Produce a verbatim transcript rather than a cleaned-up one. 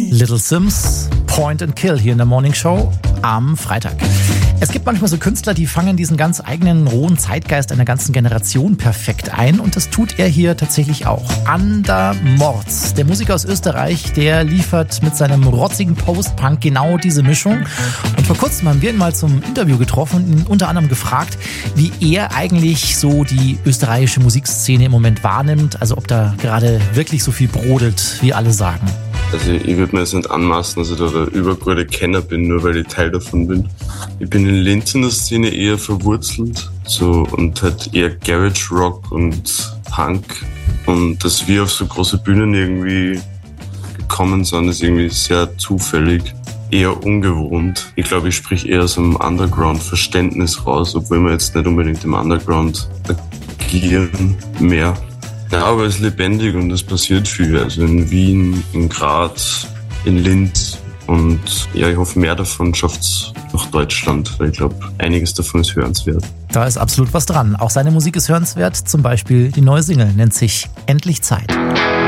Little Sims, Point and Kill hier in der Morning Show am Freitag. Es gibt manchmal so Künstler, die fangen diesen ganz eigenen rohen Zeitgeist einer ganzen Generation perfekt ein und das tut er hier tatsächlich auch. Ander Morz, der Musiker aus Österreich, der liefert mit seinem rotzigen Post-Punk genau diese Mischung. Und vor kurzem haben wir ihn mal zum Interview getroffen und ihn unter anderem gefragt, wie er eigentlich so die österreichische Musikszene im Moment wahrnimmt, also ob da gerade wirklich so viel brodelt, wie alle sagen. Also ich würde mir jetzt nicht anmaßen, dass ich da der übergute Kenner bin, nur weil ich Teil davon bin. Ich bin in Linz in der Szene eher verwurzelt so, und halt eher Garage Rock und Punk. Und dass wir auf so große Bühnen irgendwie gekommen sind, ist irgendwie sehr zufällig, eher ungewohnt. Ich glaube, ich sprich eher aus einem Underground-Verständnis raus, obwohl wir jetzt nicht unbedingt im Underground agieren mehr. Ja, aber es ist lebendig und es passiert viel. Also in Wien, in Graz, in Linz. Und ja, ich hoffe, mehr davon schafft es nach Deutschland, weil ich glaube, einiges davon ist hörenswert. Da ist absolut was dran. Auch seine Musik ist hörenswert. Zum Beispiel die neue Single nennt sich Endlich Zeit.